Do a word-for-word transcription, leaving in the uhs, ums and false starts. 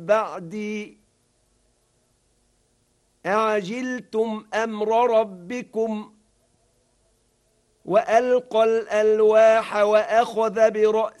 بعدي أعجلتم أمر ربكم وألقى الألواح وأخذ برأس